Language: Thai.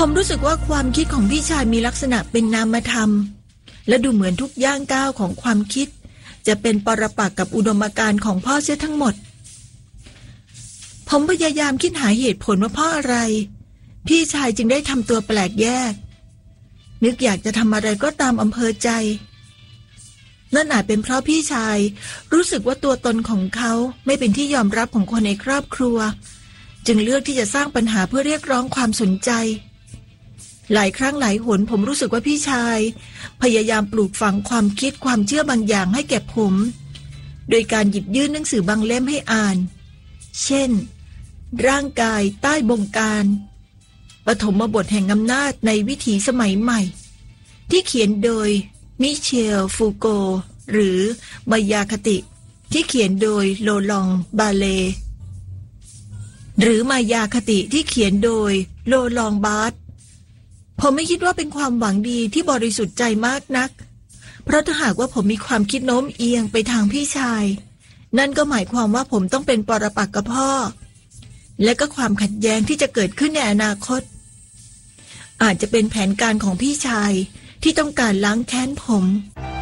ผมรู้สึกว่าความคิดของพี่ชายมีลักษณะเป็นนามธรรมและดูเหมือนทุกย่างก้าวของความคิดจะเป็นปรปักษ์กับอุดมการณ์ของพ่อเสียทั้งหมดผมพยายามคิดหาเหตุผลว่าเพราะอะไรพี่ชายจึงได้ทำตัวแปลกแยกนึกอยากจะทำอะไรก็ตามอำเภอใจนั่นอาจเป็นเพราะพี่ชายรู้สึกว่าตัวตนของเขาไม่เป็นที่ยอมรับของคนในครอบครัวจึงเลือกที่จะสร้างปัญหาเพื่อเรียกร้องความสนใจหลายครั้งหลายหนผมรู้สึกว่าพี่ชายพยายามปลูกฝังความคิดความเชื่อบางอย่างให้แก่ผมโดยการหยิบยื่นหนังสือบางเล่มให้อ่านเช่นร่างกายใต้บงการปฐมบทแห่งอำนาจในวิถีสมัยใหม่ที่เขียนโดยมิเชลฟูโกหรือมายาคติที่เขียนโดยโลลองบาเลหรือมายาคติที่เขียนโดยโลลองบาร์ตผมไม่คิดว่าเป็นความหวังดีที่บริสุทธิ์ใจมากนักเพราะถ้าหากว่าผมมีความคิดโน้มเอียงไปทางพี่ชายนั่นก็หมายความว่าผมต้องเป็นปรปักษ์กับพ่อและก็ความขัดแย้งที่จะเกิดขึ้นในอนาคตอาจจะเป็นแผนการของพี่ชายที่ต้องการล้างแค้นผม